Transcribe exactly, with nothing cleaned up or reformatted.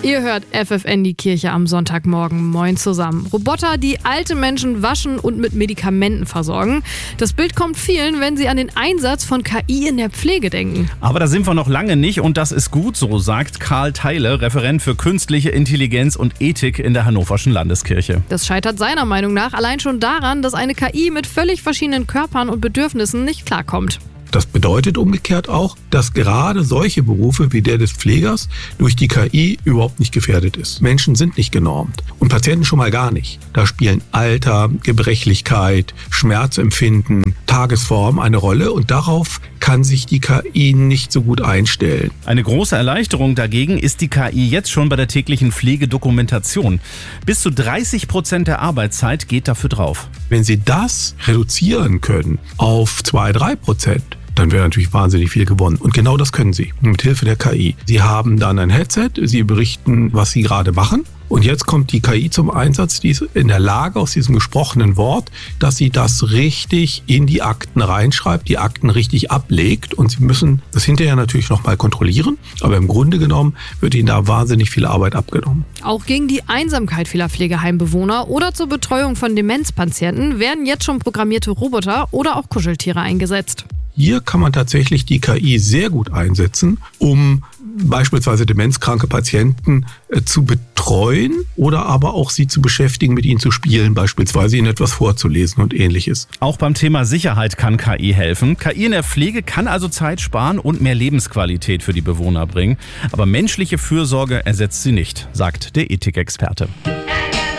Ihr hört F F N, die Kirche am Sonntagmorgen. Moin zusammen. Roboter, die alte Menschen waschen und mit Medikamenten versorgen. Das Bild kommt vielen, wenn sie an den Einsatz von K I in der Pflege denken. Aber da sind wir noch lange nicht und das ist gut so, sagt Karl Theile, Referent für künstliche Intelligenz und Ethik in der Hannoverschen Landeskirche. Das scheitert seiner Meinung nach allein schon daran, dass eine K I mit völlig verschiedenen Körpern und Bedürfnissen nicht klarkommt. Das bedeutet umgekehrt auch, dass gerade solche Berufe wie der des Pflegers durch die K I überhaupt nicht gefährdet ist. Menschen sind nicht genormt und Patienten schon mal gar nicht. Da spielen Alter, Gebrechlichkeit, Schmerzempfinden, Tagesform eine Rolle und darauf kann sich die K I nicht so gut einstellen. Eine große Erleichterung dagegen ist die K I jetzt schon bei der täglichen Pflegedokumentation. Bis zu dreißig Prozent der Arbeitszeit geht dafür drauf. Wenn Sie das reduzieren können auf zwei, drei Prozent, dann wäre natürlich wahnsinnig viel gewonnen. Und genau das können Sie mit Hilfe der K I. Sie haben dann ein Headset, Sie berichten, was Sie gerade machen. Und jetzt kommt die K I zum Einsatz, die ist in der Lage, aus diesem gesprochenen Wort, dass sie das richtig in die Akten reinschreibt, die Akten richtig ablegt. Und Sie müssen das hinterher natürlich nochmal kontrollieren. Aber im Grunde genommen wird Ihnen da wahnsinnig viel Arbeit abgenommen. Auch gegen die Einsamkeit vieler Pflegeheimbewohner oder zur Betreuung von Demenzpatienten werden jetzt schon programmierte Roboter oder auch Kuscheltiere eingesetzt. Hier kann man tatsächlich die K I sehr gut einsetzen, um beispielsweise demenzkranke Patienten äh, zu betreuen oder aber auch sie zu beschäftigen, mit ihnen zu spielen, beispielsweise ihnen etwas vorzulesen und ähnliches. Auch beim Thema Sicherheit kann K I helfen. K I in der Pflege kann also Zeit sparen und mehr Lebensqualität für die Bewohner bringen. Aber menschliche Fürsorge ersetzt sie nicht, sagt der Ethikexperte.